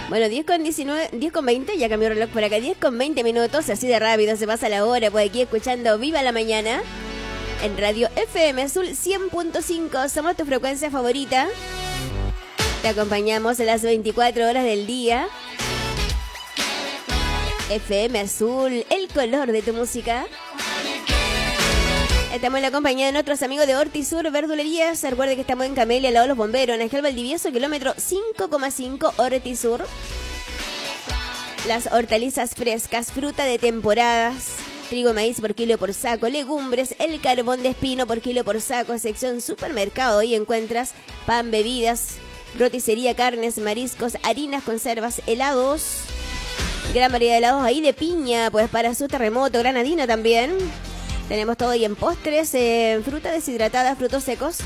Bueno, 10:19, 10:20, ya cambió el reloj por acá, 10:20 minutos, así de rápido se pasa la hora, por aquí escuchando Viva la Mañana, en Radio FM Azul 100.5, somos tu frecuencia favorita, te acompañamos en las 24 horas del día, FM Azul, el color de tu música. Estamos en la compañía de nuestros amigos de Hortisur Verdulerías. Recuerde que estamos en Camelia, al lado de los bomberos, en Ángel Valdivieso, kilómetro 5,5, Hortisur. Las hortalizas frescas, fruta de temporadas, trigo, maíz por kilo por saco, legumbres, el carbón de espino por kilo por saco, sección supermercado. Ahí encuentras pan, bebidas, roticería, carnes, mariscos, harinas, conservas, helados. Gran variedad de helados ahí de piña, pues para su terremoto, granadina también. Tenemos todo ahí en postres, fruta deshidratada, frutos secos.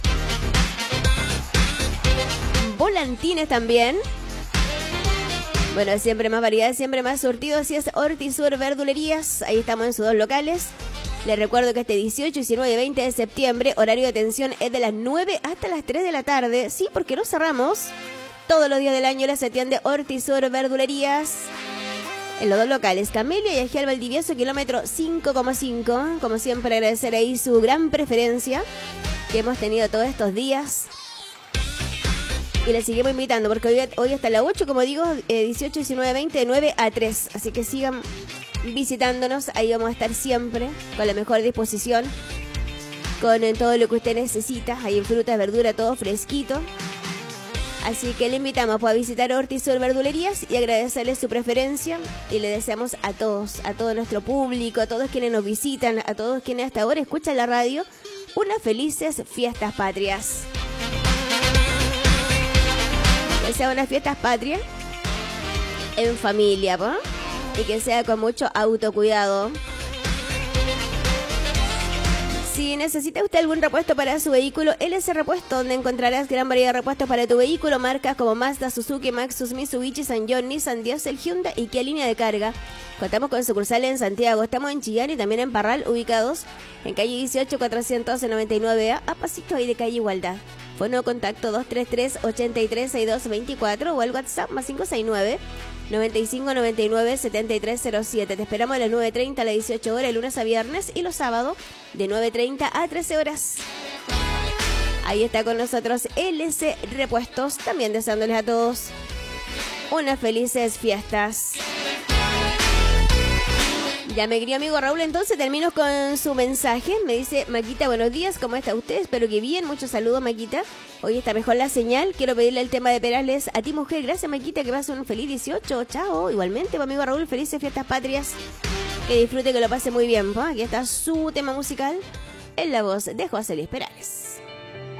Volantines también. Bueno, siempre más variedad, siempre más surtido. Así es, Hortisur Verdulerías. Ahí estamos en sus dos locales. Les recuerdo que este 18, 19 y 20 de septiembre, horario de atención es de las 9 hasta las 3 de la tarde. Sí, porque no cerramos. Todos los días del año les atiende Hortisur Verdulerías. En los dos locales, Camelia y Ángel Valdivieso, kilómetro 5,5. Como siempre, agradecer ahí su gran preferencia que hemos tenido todos estos días. Y les seguimos invitando porque hoy hasta las 8, como digo, 18, 19, 20, de 9 a 3. Así que sigan visitándonos, ahí vamos a estar siempre con la mejor disposición, con todo lo que usted necesita. Ahí en frutas, verdura, todo fresquito. Así que le invitamos a visitar Hortisur Verdulerías y agradecerles su preferencia. Y le deseamos a todos, a todo nuestro público, a todos quienes nos visitan, a todos quienes hasta ahora escuchan la radio, unas felices fiestas patrias. Que sean unas fiestas patrias en familia, ¿no? Y que sea con mucho autocuidado. Si necesita usted algún repuesto para su vehículo, LS Repuesto, donde encontrarás gran variedad de repuestos para tu vehículo, marcas como Mazda, Suzuki, Maxus, Mitsubishi, Sanyong, Nissan, Diesel, Hyundai y Kia Línea de Carga. Contamos con sucursales en Santiago, estamos en Chillán y también en Parral, ubicados en calle 18, 499A, a pasitos ahí de calle Igualdad. Fono de contacto 233-836224 o al WhatsApp más 569 9599-7307. Te esperamos a las 9:30 a las 18 horas, lunes a viernes, y los sábados de 9:30 a 13 horas. Ahí está con nosotros LC Repuestos, también deseándoles a todos unas felices fiestas. Ya me querido amigo Raúl, entonces termino con su mensaje. Me dice: Maquita, buenos días, ¿cómo está usted? Espero que bien, muchos saludos, Maquita. Hoy está mejor la señal. Quiero pedirle el tema de Perales a ti, mujer. Gracias, Maquita, que pases un feliz 18. Chao. Igualmente, amigo Raúl, felices fiestas patrias. Que disfrute, que lo pase muy bien. Aquí está su tema musical en la voz de José Luis Perales.